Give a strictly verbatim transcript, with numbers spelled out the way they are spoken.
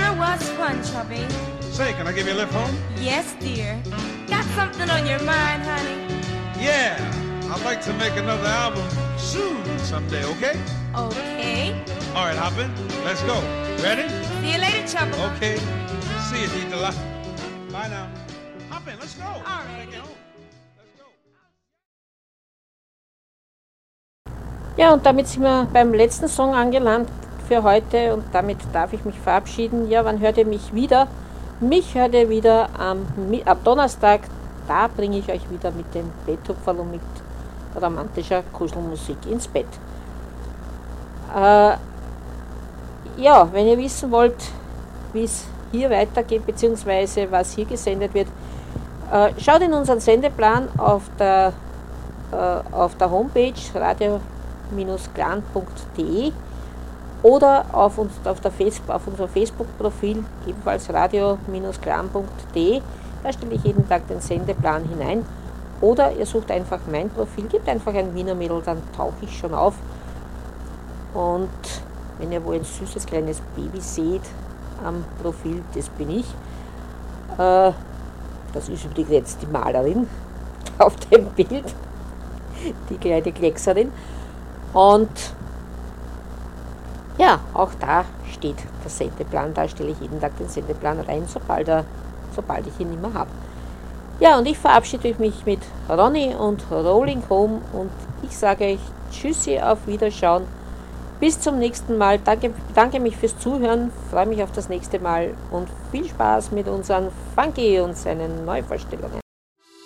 Sure was fun, Chubby. Say, can I give you a lift home? Yes, dear. Got something on your mind, honey? Yeah, I'd like to make another album soon someday, okay? Okay. All right, hop in. Let's go. Ready? See you later, Chubby. Okay. See you, Dieter. Bye now. Hop in. Let's go. All right. Take it home. Let's go. Ja, und damit sind wir beim letzten Song angelangt für heute und damit darf ich mich verabschieden. Ja, wann hört ihr mich wieder? Mich hört ihr wieder am, am Donnerstag. Da bringe ich euch wieder mit dem Betthupferl und mit romantischer Kuschelmusik ins Bett. Äh, ja, wenn ihr wissen wollt, wie es hier weitergeht, beziehungsweise was hier gesendet wird, äh, schaut in unseren Sendeplan auf der, äh, auf der Homepage radio clan punkt de oder auf, uns, auf, der Facebook, auf unserem Facebook-Profil, ebenfalls radio clan punkt de. Da stelle ich jeden Tag den Sendeplan hinein. Oder ihr sucht einfach mein Profil, gebt einfach ein Wiener Mädel, dann tauche ich schon auf. Und wenn ihr wohl ein süßes kleines Baby seht am Profil, das bin ich. Äh, das ist übrigens jetzt die Malerin auf dem Bild, die kleine Kleckserin. Und ja, auch da steht der Sendeplan, da stelle ich jeden Tag den Sendeplan rein, sobald, er, sobald ich ihn immer habe. Ja, und ich verabschiede mich mit Ronny und Rolling Home und ich sage euch Tschüssi, auf Wiederschauen. Bis zum nächsten Mal. Danke, bedanke mich fürs Zuhören, freue mich auf das nächste Mal und viel Spaß mit unseren Funky und seinen Neuvorstellungen.